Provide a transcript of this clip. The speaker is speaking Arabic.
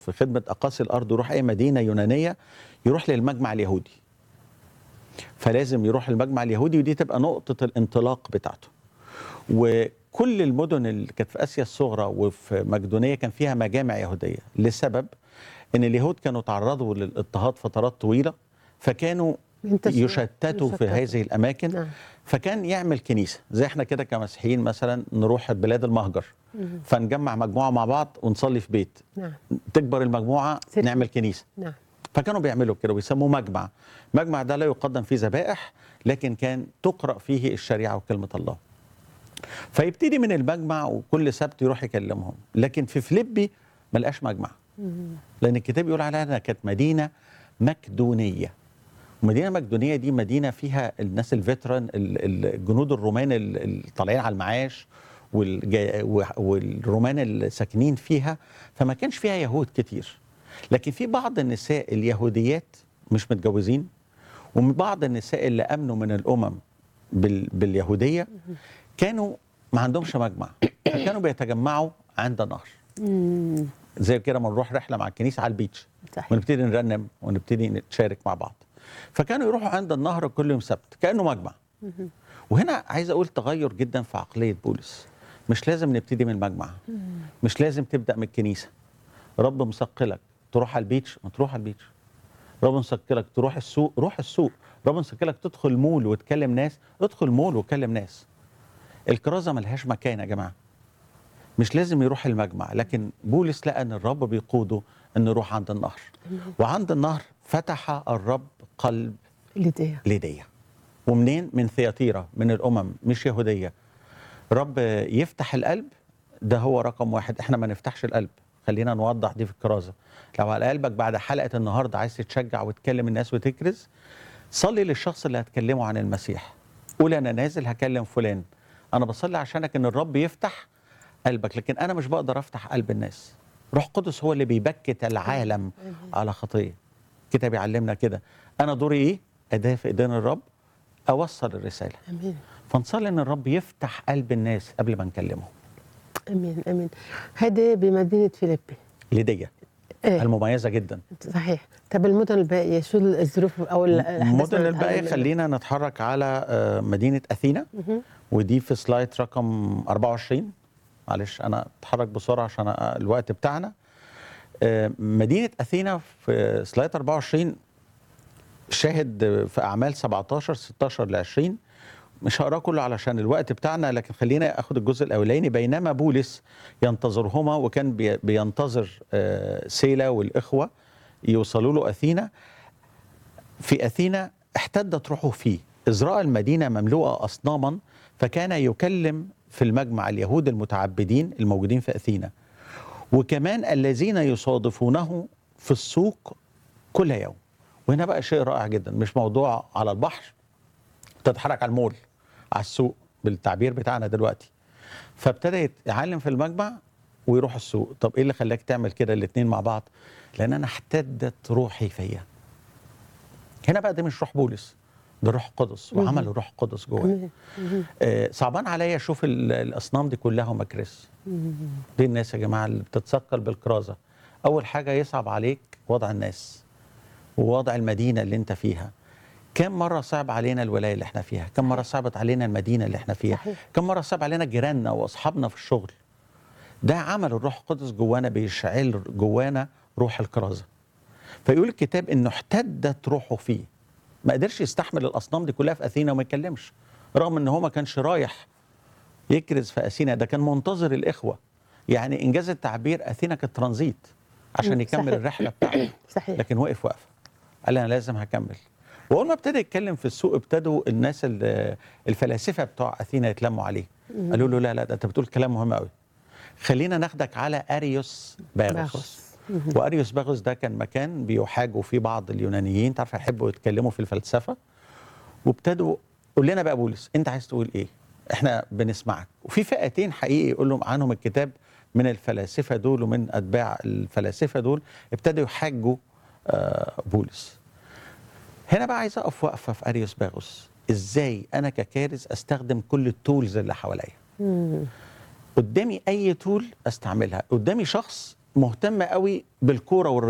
في خدمة أقاصي الأرض يروح أي مدينة يونانية يروح للمجمع اليهودي. فلازم يروح المجمع اليهودي، ودي تبقى نقطة الانطلاق بتاعته. وكل المدن اللي كانت في آسيا الصغرى وفي مقدونية كان فيها مجامع يهودية، لسبب إن اليهود كانوا تعرضوا للاضطهاد فترات طويلة، فكانوا يشتتوا في هذه الأماكن. نعم. فكان يعمل كنيسة زي احنا كده كمسيحيين مثلا نروح بلاد المهجر، فنجمع مجموعة مع بعض ونصلي في بيت. نعم. تكبر المجموعة ست. نعمل كنيسة. نعم. فكانوا بيعملوا كده ويسموه مجمع. مجمع ده لا يقدم فيه ذبائح، لكن كان تقرأ فيه الشريعة وكلمة الله. فيبتدي من المجمع وكل سبت يروح يكلمهم. لكن في فيليبي ما لقاش مجمع، لأن الكتاب يقول عليها أنها كانت مدينة مقدونية. مدينة مقدونية دي مدينة فيها الناس الفيتران، الجنود الرومان اللي طالعين على المعاش، والرومان اللي ساكنين فيها، فما كانش فيها يهود كتير. لكن في بعض النساء اليهوديات مش متجوزين، ومن بعض النساء اللي امنوا من الامم باليهوديه كانوا ما عندهمش مجمع، فكانوا بيتجمعوا عند النهر. زي كده ما نروح رحله مع الكنيسه على البيتش، صحيح. ونبتدي نرنم ونبتدي نتشارك مع بعض. فكانوا يروحوا عند النهر كل يوم سبت كانه مجمع. وهنا عايز اقول تغير جدا في عقليه بولس. مش لازم نبتدي من المجمع، مش لازم تبدا من الكنيسه. رب مثقلك تروح على البيتش، ما تروح على البيتش. رب مثقلك تروح السوق، روح السوق. رب مثقلك تدخل مول وتكلم ناس، ادخل مول وكلم ناس. الكرازه ملهاش مكان يا جماعه. مش لازم يروح المجمع، لكن بولس لقى ان الرب بيقوده انه يروح عند النهر. وعند النهر فتح الرب قلب ليديا. ومنين؟ من ثياتيرا، من الامم مش يهوديه. رب يفتح القلب، ده هو رقم واحد. احنا ما نفتحش القلب، خلينا نوضح دي في الكرازه. لو على قلبك بعد حلقه النهارده عايز تتشجع وتكلم الناس وتكرز، صلي للشخص اللي هتكلمه عن المسيح. قول انا نازل هكلم فلان، انا بصلي عشانك ان الرب يفتح قلبك، لكن انا مش بقدر افتح قلب الناس. روح قدس هو اللي بيبكت العالم على خطيه. الكتاب يعلمنا كده. انا دوري ايه؟ اداه في ايدين الرب، اوصل الرساله. امين. فنصلي ان الرب يفتح قلب الناس قبل ما نكلمهم. امين امين. هذه بمدينه فيليبي ليديا المميزه جدا. صحيح. طب المدن الباقيه شو الظروف او المدن الباقيه خلينا نتحرك على مدينه اثينا، ودي في سلايد رقم 24. معلش انا اتحرك بسرعه عشان الوقت بتاعنا. مدينه اثينا في سلايد 24 شاهد في اعمال 17 16 ل 20. مش هقراه كله علشان الوقت بتاعنا، لكن خلينا اخد الجزء الاولاني. بينما بولس ينتظرهما، وكان بينتظر سيلا والاخوه يوصلوا له اثينا. في اثينا احتدت روحه فيه، إذ رأى المدينه مملوءه اصناما، فكان يكلم في المجمع اليهود المتعبدين الموجودين في اثينا، وكمان الذين يصادفونه في السوق كل يوم. وهنا بقى شيء رائع جدا، مش موضوع على البحر، تتحرك على المول، على السوق بالتعبير بتاعنا دلوقتي. فابتدى يتعلم في المجمع ويروح السوق. طب ايه اللي خلاك تعمل كده الاثنين مع بعض؟ لان انا احتدت روحي فيا. هنا بقى ده مش روح بولس، ده روح قدس، وعمل الروح القدس جواه. صعبان عليا اشوف الاصنام دي كلها مكرس. دي الناس يا جماعه اللي بتتثقل بالكرازه. اول حاجه يصعب عليك وضع الناس ووضع المدينه اللي انت فيها. كم مرة صعب علينا الولاية اللي احنا فيها، كم مرة صعبت علينا المدينة اللي احنا فيها، كم مرة صعب علينا جيراننا واصحابنا في الشغل. ده عمل الروح القدس جوانا، بيشعل جوانا روح الكرازة. فيقول الكتاب انه احتدت روحه فيه. ما قدرش يستحمل الاصنام دي كلها في اثينا وما يتكلمش، رغم ان هو ما كانش رايح يكرز في اثينا، ده كان منتظر الاخوة. يعني انجاز التعبير اثينا كانت ترانزيت عشان يكمل صحيح. الرحلة بتاعته. صحيح. لكن وقف وقفة، قال انا لازم هكمل. واول ما ابتدى يتكلم في السوق، ابتدوا الناس الفلاسفه بتوع اثينا يتلموا عليه. قالوا له لا ده انت بتقول كلام مهم قوي، خلينا ناخدك على اريوس باغوس. واريوس باغوس ده كان مكان بيحاجوا فيه بعض اليونانيين، تعرف يحبوا يتكلموا في الفلسفه. وابتدوا قول لنا بقى بولس انت عايز تقول ايه، احنا بنسمعك. وفي فئتين حقيقي يقول لهم عنهم الكتاب من الفلاسفه دول ومن اتباع الفلاسفه دول ابتدوا يحاجوا بولس. هنا بقى عايز اقف وقفه في اريوس باغوس. ازاي انا ككارز استخدم كل التولز اللي حواليا؟ قدامي اي تول استعملها، قدامي شخص مهتمه قوي بالكوره